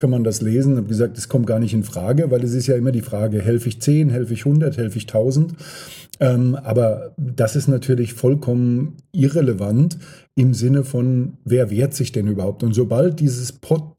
kann man das lesen. Ich habe gesagt, das kommt gar nicht in Frage, weil es ist ja immer die Frage, helfe ich 10, helfe ich 100, helfe ich 1000. Aber das ist natürlich vollkommen irrelevant im Sinne von, wer wehrt sich denn überhaupt? Und sobald dieses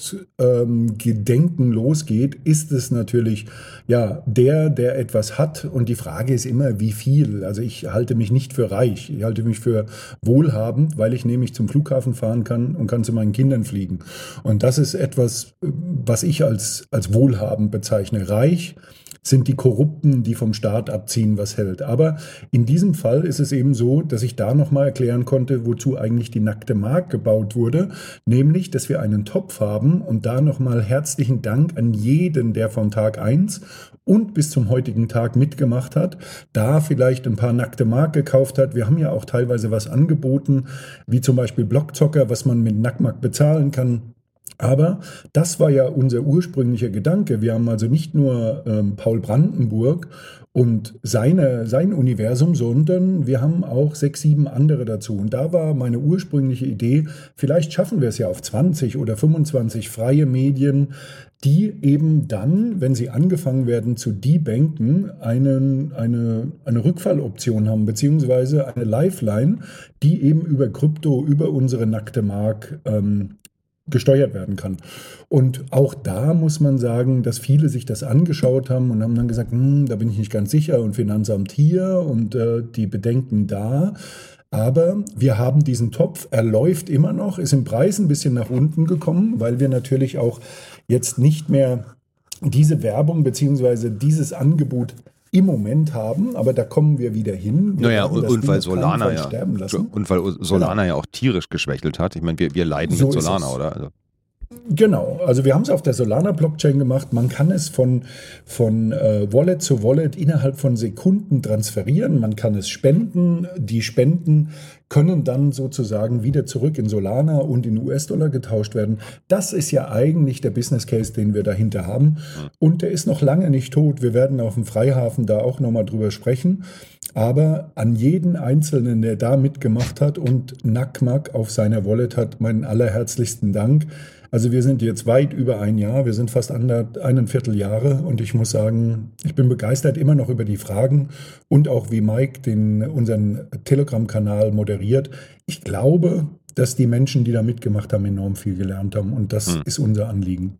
Gedenken losgeht, ist es natürlich ja der etwas hat. Und die Frage ist immer, wie viel. Also ich halte mich nicht für reich. Ich halte mich für wohlhabend, weil ich nämlich zum Flughafen fahren kann und kann zu meinen Kindern fliegen. Und das ist etwas, was ich als wohlhabend bezeichne. Reich sind die Korrupten, die vom Staat abziehen, was hält. Aber in diesem Fall ist es eben so, dass ich da nochmal erklären konnte, wozu eigentlich die nackte Mark gebaut wurde, nämlich, dass wir einen Topf haben und da nochmal herzlichen Dank an jeden, der von Tag 1 und bis zum heutigen Tag mitgemacht hat, da vielleicht ein paar nackte Mark gekauft hat. Wir haben ja auch teilweise was angeboten, wie zum Beispiel Blockzocker, was man mit Nackmark bezahlen kann. Aber das war ja unser ursprünglicher Gedanke. Wir haben also nicht nur Paul Brandenburg und sein Universum, sondern wir haben auch 6, 7 andere dazu. Und da war meine ursprüngliche Idee, vielleicht schaffen wir es ja auf 20 oder 25 freie Medien, die eben dann, wenn sie angefangen werden zu debanken, eine Rückfalloption haben, beziehungsweise eine Lifeline, die eben über Krypto, über unsere nackte Mark gesteuert werden kann. Und auch da muss man sagen, dass viele sich das angeschaut haben und haben dann gesagt, da bin ich nicht ganz sicher und Finanzamt hier und die Bedenken da. Aber wir haben diesen Topf, er läuft immer noch, ist im Preis ein bisschen nach unten gekommen, weil wir natürlich auch jetzt nicht mehr diese Werbung beziehungsweise dieses Angebot im Moment haben, aber da kommen wir wieder hin. Naja, und weil Solana Genau. ja auch tierisch geschwächelt hat. Ich meine, wir leiden So mit ist Solana, es. oder? Also, Genau, also wir haben es auf der Solana-Blockchain gemacht. Man kann es von Wallet zu Wallet innerhalb von Sekunden transferieren. Man kann es spenden. Die Spenden können dann sozusagen wieder zurück in Solana und in US-Dollar getauscht werden. Das ist ja eigentlich der Business Case, den wir dahinter haben. Und der ist noch lange nicht tot. Wir werden auf dem Freihafen da auch nochmal drüber sprechen. Aber an jeden Einzelnen, der da mitgemacht hat und Nackmack auf seiner Wallet hat, meinen allerherzlichsten Dank. Also wir sind jetzt weit über ein Jahr, wir sind fast 1,25 Jahre und ich muss sagen, ich bin begeistert immer noch über die Fragen und auch wie Mike unseren Telegram-Kanal moderiert. Ich glaube, dass die Menschen, die da mitgemacht haben, enorm viel gelernt haben und das ist unser Anliegen.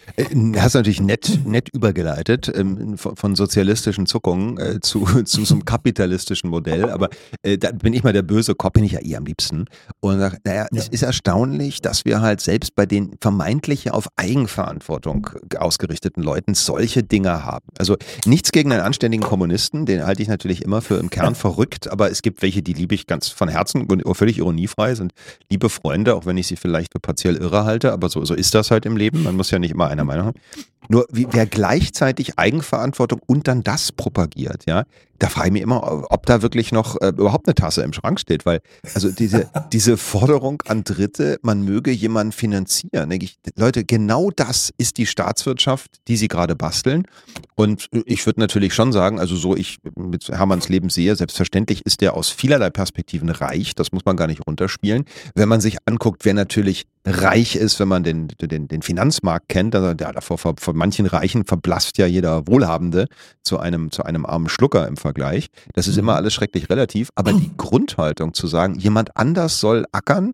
hast natürlich nett übergeleitet von sozialistischen Zuckungen zu so einem kapitalistischen Modell, aber da bin ich mal der böse Kopf, bin ich ja am liebsten und sage, naja, es ist erstaunlich, dass wir halt selbst bei den vermeintlich auf Eigenverantwortung ausgerichteten Leuten solche Dinge haben. Also nichts gegen einen anständigen Kommunisten, den halte ich natürlich immer für im Kern verrückt, aber es gibt welche, die liebe ich ganz von Herzen und völlig ironiefrei, sind liebe Freunde, auch wenn ich sie vielleicht für partiell irre halte, aber so ist das halt im Leben, man muss ja nicht immer einer Meinung haben. Nur wer gleichzeitig Eigenverantwortung und dann das propagiert, ja, da frage ich mich immer, ob da wirklich noch überhaupt eine Tasse im Schrank steht, weil also diese Forderung an Dritte, man möge jemanden finanzieren, denke ich, Leute, genau das ist die Staatswirtschaft, die sie gerade basteln und ich würde natürlich schon sagen, also so ich mit Hermanns Leben sehe, selbstverständlich ist der aus vielerlei Perspektiven reich, das muss man gar nicht runterspielen. Wenn man sich anguckt, wer natürlich reich ist, wenn man den Finanzmarkt kennt, also davor von manchen Reichen verblasst ja jeder Wohlhabende zu einem armen Schlucker im Vergleich. Das ist immer alles schrecklich relativ, aber die Grundhaltung zu sagen, jemand anders soll ackern,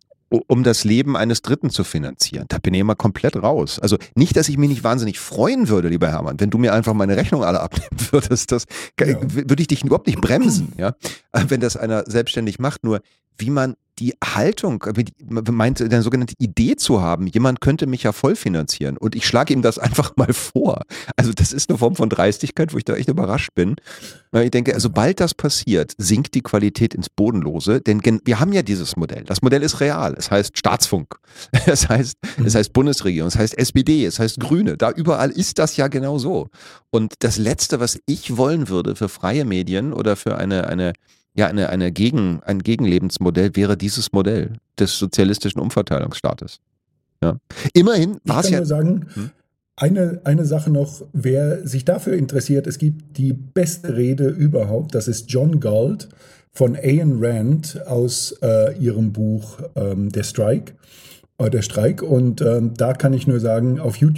um das Leben eines Dritten zu finanzieren. Da bin ich immer komplett raus. Also nicht, dass ich mich nicht wahnsinnig freuen würde, lieber Hermann, wenn du mir einfach meine Rechnung alle abnehmen würdest, würde ich dich überhaupt nicht bremsen, ja, wenn das einer selbstständig macht, nur wie man die Haltung, meint eine sogenannte Idee zu haben, jemand könnte mich ja voll finanzieren und ich schlage ihm das einfach mal vor. Also das ist eine Form von Dreistigkeit, wo ich da echt überrascht bin. Weil ich denke, sobald das passiert, sinkt die Qualität ins Bodenlose, denn wir haben ja dieses Modell. Das Modell ist real. Es heißt Staatsfunk. Es heißt Bundesregierung. Es heißt SPD. Es heißt Grüne. Da überall ist das ja genau so. Und das Letzte, was ich wollen würde für freie Medien oder für ein Gegenlebensmodell wäre dieses Modell des sozialistischen Umverteilungsstaates. Ja. Immerhin war es ja. Ich kann nur sagen, eine Sache noch, wer sich dafür interessiert, es gibt die beste Rede überhaupt, das ist John Galt von Ayn Rand aus ihrem Buch Der Strike. der Streik. Und da kann ich nur sagen, auf YouTube